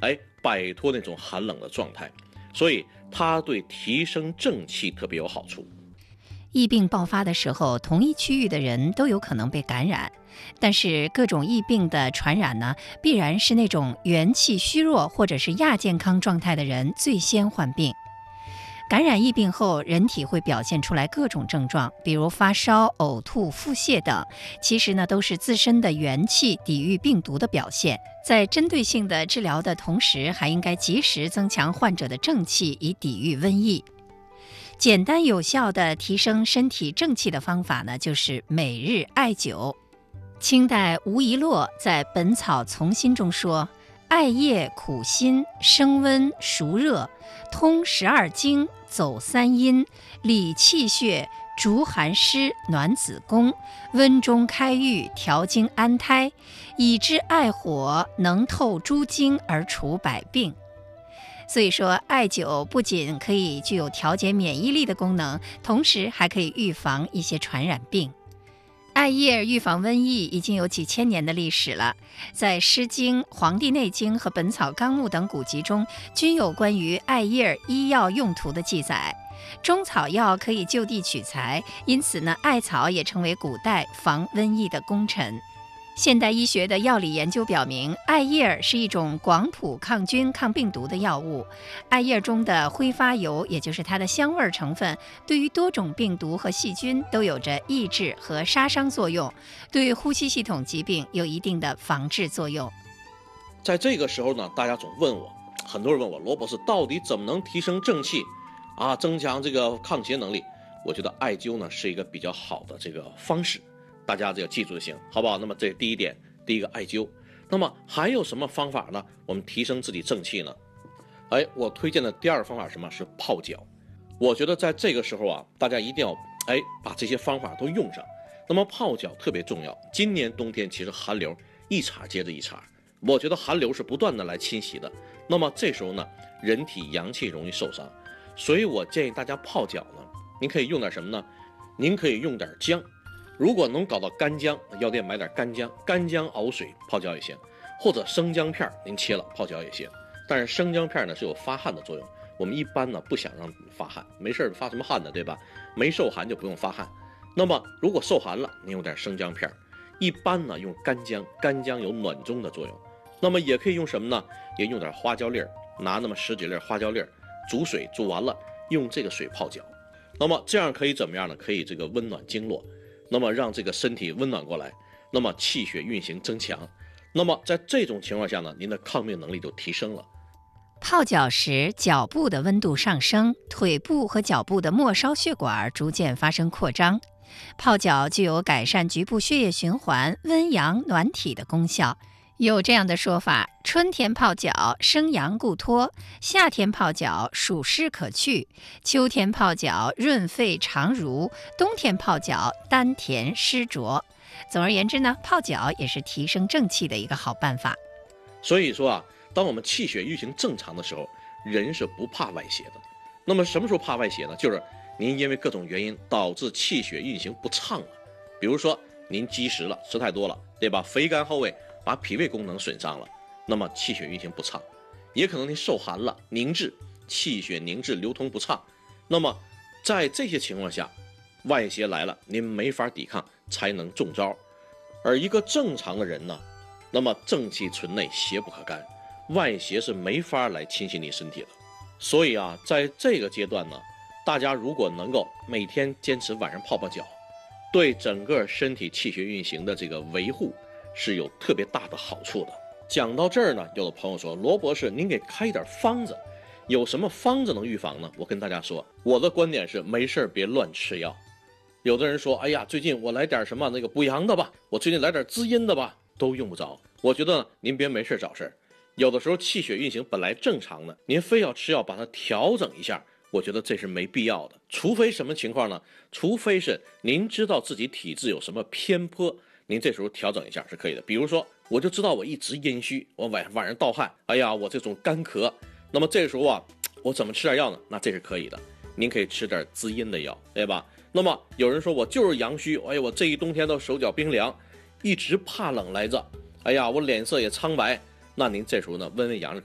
摆脱那种寒冷的状态，所以它对提升正气特别有好处。 疫病爆发的时候，同一区域的人都有可能被感染，但是各种疫病的传染呢，必然是那种元气虚弱或者是亚健康状态的人最先患病。感染疫病后，人体会表现出来各种症状，比如发烧、呕吐、腹泻等，其实呢都是自身的元气抵御病毒的表现。在针对性的治疗的同时，还应该及时增强患者的正气，以抵御瘟疫。简单有效的提升身体正气的方法呢，就是每日艾灸。清代吴仪洛在《本草从心》中说：艾叶苦辛，升温熟热，通12经，走3阴，理气血，逐寒湿，暖子宫，温中开郁，调经安胎，以治艾火，能透诸经而除百病。所以说，艾灸不仅可以具有调节免疫力的功能，同时还可以预防一些传染病。艾叶预防瘟疫已经有几千年的历史了，在《诗经》《黄帝内经》和《本草纲目》等古籍中，均有关于艾叶医药用途的记载。中草药可以就地取材，因此呢，艾草也成为古代防瘟疫的功臣。现代医学的药理研究表明，艾叶是一种广谱抗菌抗病毒的药物。艾叶中的挥发油，也就是它的香味成分，对于多种病毒和细菌都有着抑制和杀伤作用，对呼吸系统疾病有一定的防治作用。 在这个时候呢，大家总问我，很多人问我，罗博士到底怎么能提升正气啊，增强这个抗邪能力？我觉得艾灸呢是一个比较好的这个方式。大家这个记住就行，好不好？那么这是第一点，第一个艾灸。那么还有什么方法呢？我们提升自己正气呢？我推荐的第二个方法是什么？是泡脚。我觉得在这个时候啊，大家一定要把这些方法都用上。那么泡脚特别重要。今年冬天其实寒流一茬接着一茬，我觉得寒流是不断的来侵袭的。那么这时候呢，人体阳气容易受伤，所以我建议大家泡脚呢，您可以用点什么呢？您可以用点姜。如果能搞到干姜，药店买点干姜熬水泡脚也行，或者生姜片您切了泡脚也行。但是生姜片呢是有发汗的作用，我们一般呢不想让发汗，没事发什么汗呢，对吧？没受寒就不用发汗。那么如果受寒了，您用点生姜片，一般呢用干姜有暖中的作用。那么也可以用什么呢？也用点花椒粒，拿那么10几粒花椒粒，煮水煮完了，用这个水泡脚。那么这样可以怎么样呢？可以这个温暖经络。那么让这个身体温暖过来，那么气血运行增强，那么在这种情况下呢，您的抗病能力就提升了。 泡脚时，脚部的温度上升，腿部和脚部的末梢血管逐渐发生扩张。泡脚具有改善局部血液循环、温阳暖体的功效。有这样的说法：春天泡脚，生阳固脱；夏天泡脚，暑湿可去；秋天泡脚，润肺肠濡；冬天泡脚，丹田湿浊。总而言之呢，泡脚也是提升正气的一个好办法。 所以说啊，当我们气血运行正常的时候，人是不怕外邪的。那么什么时候怕外邪呢？就是您因为各种原因导致气血运行不畅了，比如说您积食了，吃太多了，对吧？肥甘厚味把脾胃功能损伤了，那么气血运行不畅。也可能您受寒了，凝滞，气血凝滞流通不畅。那么在这些情况下，外邪来了，您没法抵抗，才能中招。而一个正常的人呢，那么正气存内，邪不可干，外邪是没法来侵袭你身体的。所以啊，在这个阶段呢，大家如果能够每天坚持晚上泡泡脚，对整个身体气血运行的这个维护是有特别大的好处的。讲到这儿呢，有的朋友说，罗博士您给开一点方子，有什么方子能预防呢？我跟大家说，我的观点是没事别乱吃药。有的人说，哎呀，最近我来点什么那个补阳的吧，我最近来点滋阴的吧，都用不着。我觉得您别没事找事儿，有的时候气血运行本来正常的，您非要吃药把它调整一下，我觉得这是没必要的。除非什么情况呢？除非是您知道自己体质有什么偏颇，您这时候调整一下是可以的。比如说，我就知道我一直阴虚，我晚上盗汗，哎呀，我这种干咳，那么这个时候啊，我怎么吃点药呢？那这是可以的，您可以吃点滋阴的药，对吧？那么有人说我就是阳虚，哎呀，我这一冬天都手脚冰凉，一直怕冷来着，哎呀，我脸色也苍白，那您这时候呢温阳是